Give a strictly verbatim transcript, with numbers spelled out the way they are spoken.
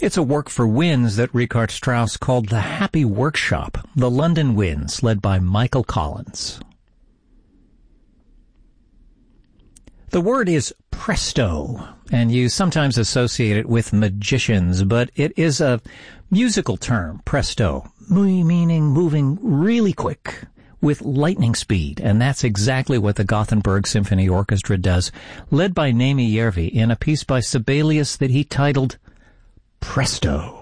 It's a work for winds that Richard Strauss called the Happy Workshop, the London Winds, led by Michael Collins. The word is presto, and you sometimes associate it with magicians, but it is a musical term, presto, meaning moving really quick with lightning speed, and that's exactly what the Gothenburg Symphony Orchestra does, led by Nemi Järvi in a piece by Sibelius that he titled Presto.